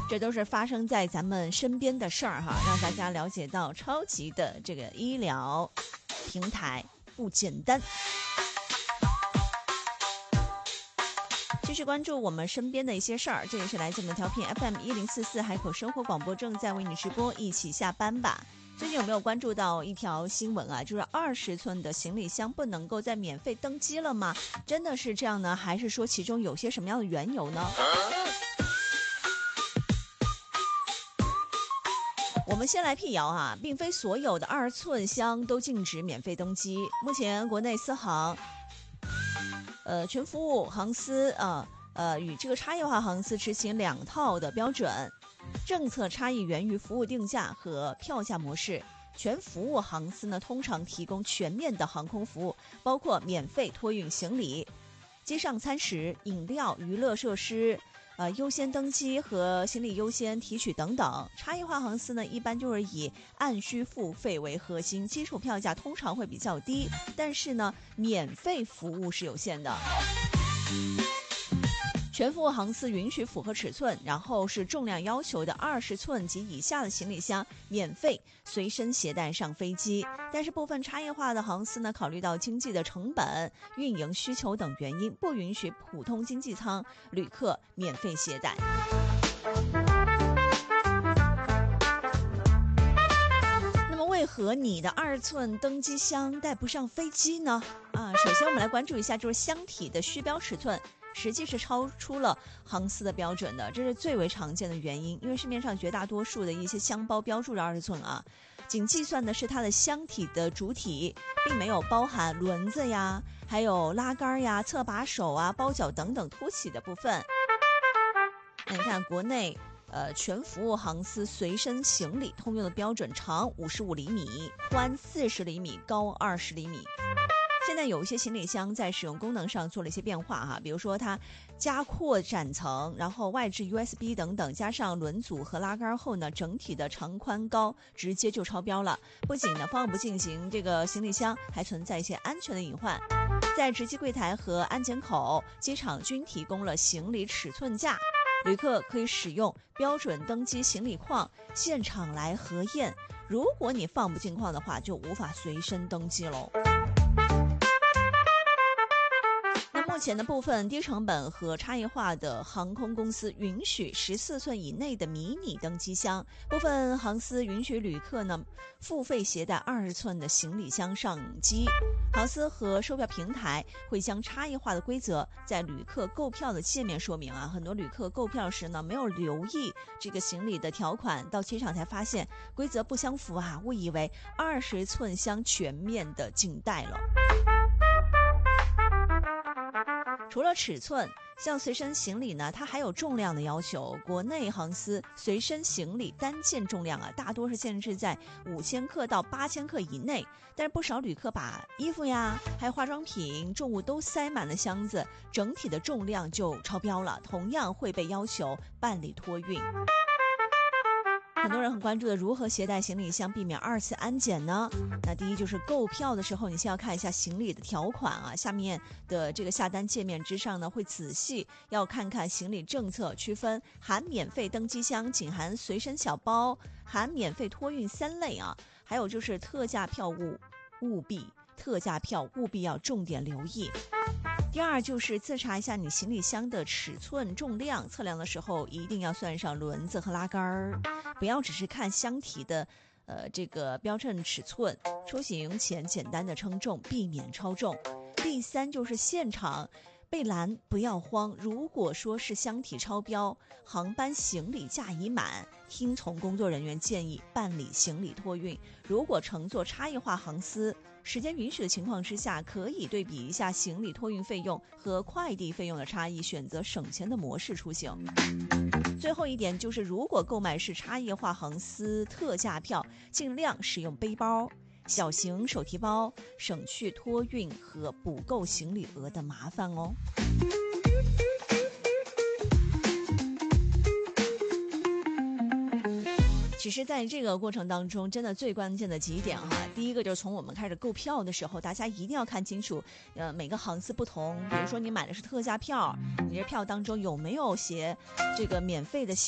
这都是发生在咱们身边的事儿哈，让大家了解到超级的这个医疗平台不简单。继续关注我们身边的一些事儿，这也是来自我们调频 FM1044海口生活广播正在为你直播，一起下班吧。最近有没有关注到一条新闻啊？就是20寸的行李箱不能够再免费登机了吗？真的是这样呢，还是说其中有些什么样的缘由呢？我们先来辟谣啊，并非所有的2寸箱都禁止免费登机。目前国内私航全服务航司与这个差异化航司执行2套的标准，政策差异源于服务定价和票价模式。全服务航司呢，通常提供全面的航空服务，包括免费托运行李、机上餐食、饮料、娱乐设施。优先登机和行李优先提取等等。差异化航司呢，一般就是以按需付费为核心，基础票价通常会比较低，但是呢，免费服务是有限的。全服务航司允许符合尺寸，然后是重量要求的20寸及以下的行李箱免费随身携带上飞机。但是部分差异化的航司呢，考虑到经济的成本、运营需求等原因，不允许普通经济舱旅客免费携带。那么为何你的2寸登机箱带不上飞机呢？首先我们来关注一下，就是箱体的虚标尺寸实际是超出了航司的标准的，这是最为常见的原因。因为市面上绝大多数的一些箱包标注着20寸啊，仅计算的是它的箱体的主体，并没有包含轮子呀，还有拉杆呀、侧把手啊、包角等等凸起的部分。那你看国内全服务航司随身行李通用的标准，长55厘米，宽40厘米，高20厘米。现在有一些行李箱在使用功能上做了一些变化哈，比如说它加扩展层，然后外置 USB 等等，加上轮组和拉杆后呢，整体的长宽高直接就超标了。不仅呢放不进行这个行李箱，还存在一些安全的隐患。在值机柜台和安检口，机场均提供了行李尺寸架，旅客可以使用标准登机行李框现场来核验。如果你放不进框的话，就无法随身登机喽。目前的部分低成本和差异化的航空公司允许14寸以内的迷你登机箱，部分航司允许旅客呢付费携带20寸的行李箱上机。航司和售票平台会将差异化的规则在旅客购票的界面说明啊，很多旅客购票时呢没有留意这个行李的条款，到机场才发现规则不相符啊，误以为20寸箱全面的禁带了。除了尺寸，像随身行李呢，它还有重量的要求。国内航司随身行李单件重量啊，大多是限制在5000克到8000克以内。但是不少旅客把衣服呀，还有化妆品、重物都塞满了箱子，整体的重量就超标了，同样会被要求办理托运。很多人很关注的如何携带行李箱避免2次安检呢？那第一就是购票的时候，你先要看一下行李的条款啊，下面的这个下单界面之上呢，会仔细要看看行李政策，区分含免费登机箱、仅含随身小包、含免费托运3类啊，还有就是特价票务必要重点留意。第二就是自查一下你行李箱的尺寸重量，测量的时候一定要算上轮子和拉杆儿，不要只是看箱体的这个标称尺寸，出行前简单的称重，避免超重。第三就是现场被拦不要慌，如果说是箱体超标，航班行李架已满，听从工作人员建议办理行李托运。如果乘坐差异化航司，时间允许的情况之下，可以对比一下行李托运费用和快递费用的差异，选择省钱的模式出行。最后一点就是，如果购买是差异化航司特价票，尽量使用背包、小型手提包，省去托运和补购行李额的麻烦哦。其实在这个过程当中，真的最关键的几点哈，第一个就是从我们开始购票的时候，大家一定要看清楚每个航司不同，比如说你买的是特价票，你这票当中有没有写这个免费的